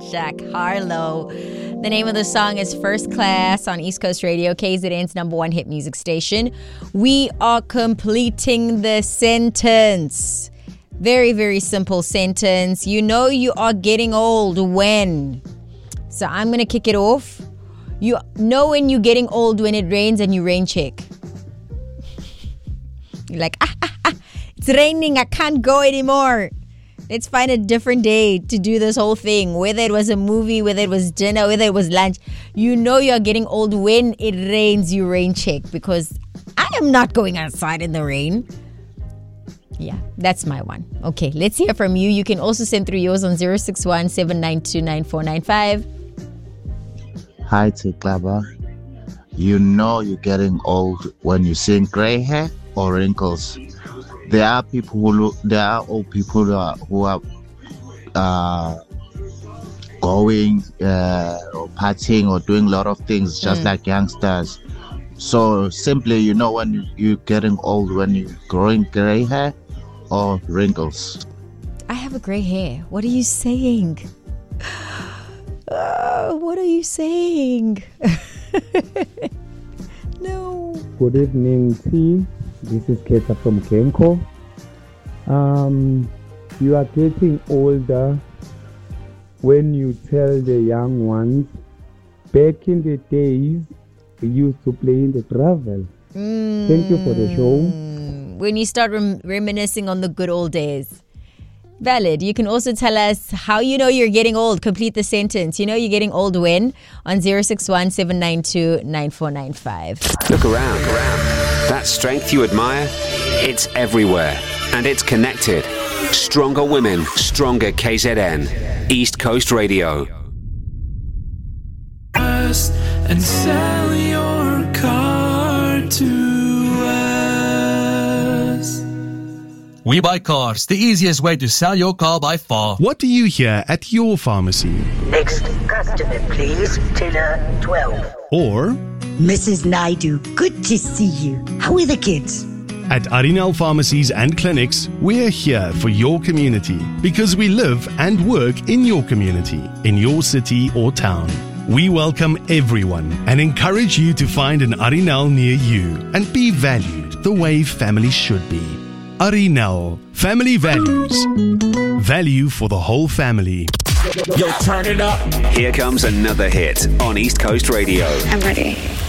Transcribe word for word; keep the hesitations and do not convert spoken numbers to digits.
Jack Harlow. The name of the song is First Class on East Coast Radio, K Z N's number one hit music station. We are completing the sentence. Very, very simple sentence. You know you are getting old when. So I'm going to kick it off. You know when you're getting old when it rains and you rain check. You're like, ah, ah, ah, it's raining. I can't go anymore. Let's find a different day to do this whole thing. Whether it was a movie, whether it was dinner, whether it was lunch. You know you're getting old when it rains, you rain check. Because I am not going outside in the rain. Yeah, that's my one. Okay, let's hear from you. You can also send through yours on zero six one, seven nine two, nine four nine five. Hi, Tiklaba. You know you're getting old when you're seeing gray hair or wrinkles. There are people who look, there are old people who are, who are uh, going uh, or partying or doing a lot of things just mm. like youngsters. So simply, you know when you're getting old when you're growing gray hair or wrinkles. I have a gray hair. What are you saying? Uh, what are you saying? No. Good evening, team. This is Keta from Kenko. Um, you are getting older when you tell the young ones, back in the days, we used to play in the travel. Mm. Thank you for the show. When you start rem- reminiscing on the good old days. Valid. You can also tell us how you know you're getting old. Complete the sentence. You know you're getting old when? On zero six one, seven nine two, nine four nine five. Look around. Look around. That strength you admire, it's everywhere. And it's connected. Stronger women, stronger K Z N. East Coast Radio. And sell your car to us. We Buy Cars, the easiest way to sell your car by far. What do you hear at your pharmacy? Next customer, please. Tiller twelve. Or Missus Naidu, good to see you. How are the kids? At Arinal Pharmacies and Clinics, we're here for your community because we live and work in your community, in your city or town. We welcome everyone and encourage you to find an Arinal near you and be valued the way family should be. Arinal, family values. Value for the whole family. Yo, turn it up. Here comes another hit on East Coast Radio. I'm ready.